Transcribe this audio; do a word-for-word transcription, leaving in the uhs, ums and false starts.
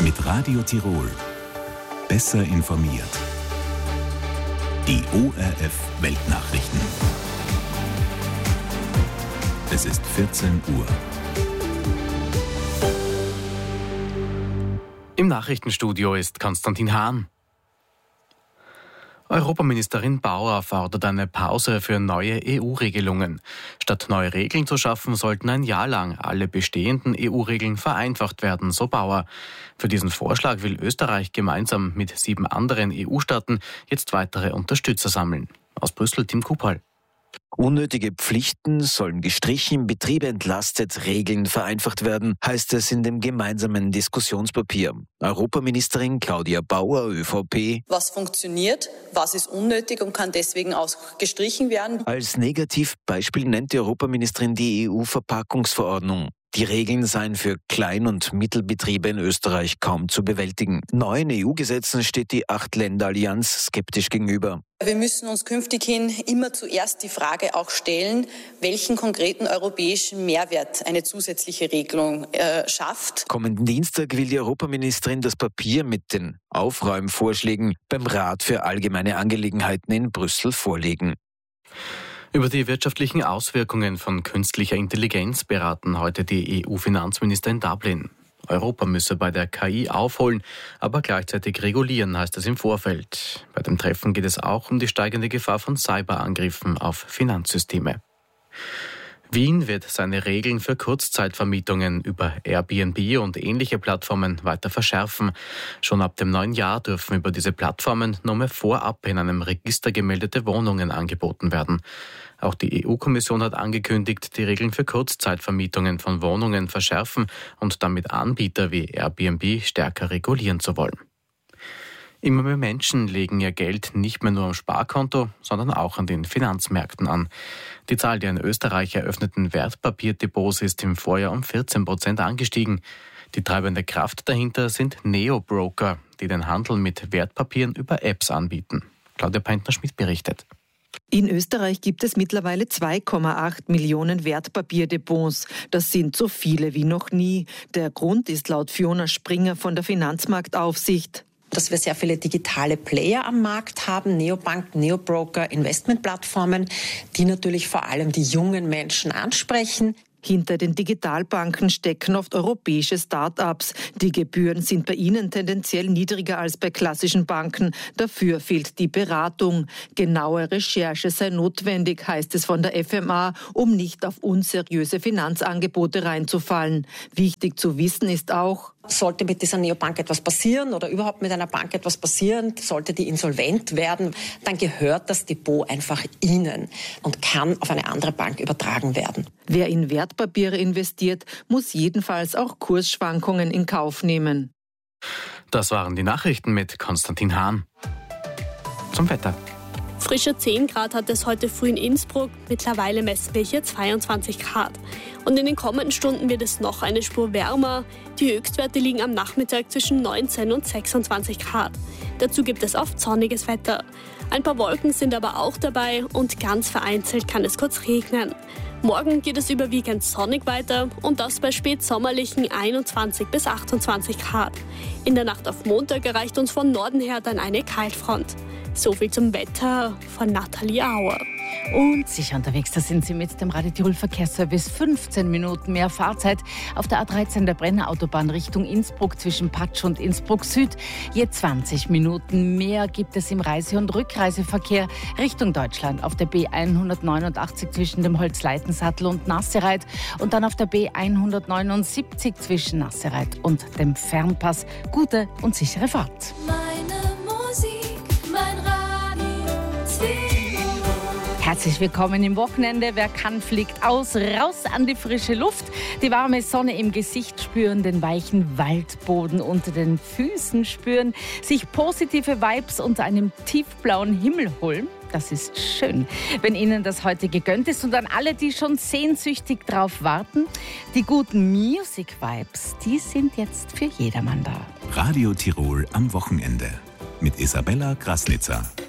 Mit Radio Tirol. Besser informiert. Die O R F Weltnachrichten. Es ist vierzehn Uhr. Im Nachrichtenstudio ist Konstantin Hahn. Europaministerin Bauer fordert eine Pause für neue E U-Regelungen. Statt neue Regeln zu schaffen, sollten ein Jahr lang alle bestehenden E U-Regeln vereinfacht werden, so Bauer. Für diesen Vorschlag will Österreich gemeinsam mit sieben anderen E U-Staaten jetzt weitere Unterstützer sammeln. Aus Brüssel Tim Kupal. Unnötige Pflichten sollen gestrichen, Betriebe entlastet, Regeln vereinfacht werden, heißt es in dem gemeinsamen Diskussionspapier. Europaministerin Claudia Bauer, ÖVP. Was funktioniert, was ist unnötig und kann deswegen auch gestrichen werden? Als Negativbeispiel nennt die Europaministerin die E U-Verpackungsverordnung. Die Regeln seien für Klein- und Mittelbetriebe in Österreich kaum zu bewältigen. Neuen E U-Gesetzen steht die Acht-Länder-Allianz skeptisch gegenüber. Wir müssen uns künftig hin immer zuerst die Frage auch stellen, welchen konkreten europäischen Mehrwert eine zusätzliche Regelung äh, schafft. Kommenden Dienstag will die Europaministerin das Papier mit den Aufräumvorschlägen beim Rat für allgemeine Angelegenheiten in Brüssel vorlegen. Über die wirtschaftlichen Auswirkungen von künstlicher Intelligenz beraten heute die E U-Finanzminister in Dublin. Europa müsse bei der K I aufholen, aber gleichzeitig regulieren, heißt es im Vorfeld. Bei dem Treffen geht es auch um die steigende Gefahr von Cyberangriffen auf Finanzsysteme. Wien wird seine Regeln für Kurzzeitvermietungen über Airbnb und ähnliche Plattformen weiter verschärfen. Schon ab dem neuen Jahr dürfen über diese Plattformen nur mehr vorab in einem Register gemeldete Wohnungen angeboten werden. Auch die E U-Kommission hat angekündigt, die Regeln für Kurzzeitvermietungen von Wohnungen verschärfen und damit Anbieter wie Airbnb stärker regulieren zu wollen. Immer mehr Menschen legen ihr Geld nicht mehr nur am Sparkonto, sondern auch an den Finanzmärkten an. Die Zahl der in Österreich eröffneten Wertpapierdepots ist im Vorjahr um vierzehn Prozent angestiegen. Die treibende Kraft dahinter sind Neo-Broker, die den Handel mit Wertpapieren über Apps anbieten. Claudia Peintner-Schmidt berichtet. In Österreich gibt es mittlerweile zwei Komma acht Millionen Wertpapierdepots. Das sind so viele wie noch nie. Der Grund ist laut Fiona Springer von der Finanzmarktaufsicht, dass wir sehr viele digitale Player am Markt haben, Neobanken, Neobroker, Investmentplattformen, die natürlich vor allem die jungen Menschen ansprechen. Hinter den Digitalbanken stecken oft europäische Start-ups. Die Gebühren sind bei ihnen tendenziell niedriger als bei klassischen Banken. Dafür fehlt die Beratung. Genaue Recherche sei notwendig, heißt es von der F M A, um nicht auf unseriöse Finanzangebote reinzufallen. Wichtig zu wissen ist auch, sollte mit dieser Neobank etwas passieren oder überhaupt mit einer Bank etwas passieren, sollte die insolvent werden, dann gehört das Depot einfach Ihnen und kann auf eine andere Bank übertragen werden. Wer in Wertpapiere investiert, muss jedenfalls auch Kursschwankungen in Kauf nehmen. Das waren die Nachrichten mit Konstantin Hahn. Zum Wetter. Frische zehn Grad hat es heute früh in Innsbruck, mittlerweile messen wir hier zweiundzwanzig Grad. Und in den kommenden Stunden wird es noch eine Spur wärmer. Die Höchstwerte liegen am Nachmittag zwischen neunzehn und sechsundzwanzig Grad. Dazu gibt es oft sonniges Wetter. Ein paar Wolken sind aber auch dabei und ganz vereinzelt kann es kurz regnen. Morgen geht es überwiegend sonnig weiter und das bei spätsommerlichen einundzwanzig bis achtundzwanzig Grad. In der Nacht auf Montag erreicht uns von Norden her dann eine Kaltfront. So viel zum Wetter von Nathalie Auer. Und sicher unterwegs, da sind Sie mit dem Radio Tirol Verkehrsservice. fünfzehn Minuten mehr Fahrzeit auf der A dreizehn der Brenner Autobahn Richtung Innsbruck zwischen Patsch und Innsbruck Süd. Je zwanzig Minuten mehr gibt es im Reise- und Rückreiseverkehr Richtung Deutschland auf der B hundertneunundachtzig zwischen dem Holzleitensattel und Nassereit und dann auf der B hundertneunundsiebzig zwischen Nassereit und dem Fernpass. Gute und sichere Fahrt. Herzlich willkommen im Wochenende. Wer kann, fliegt aus, raus an die frische Luft. Die warme Sonne im Gesicht spüren, den weichen Waldboden unter den Füßen spüren, sich positive Vibes unter einem tiefblauen Himmel holen. Das ist schön, wenn Ihnen das heute gegönnt ist. Und an alle, die schon sehnsüchtig drauf warten, die guten Music Vibes, die sind jetzt für jedermann da. Radio Tirol am Wochenende mit Isabella Grasnitzer.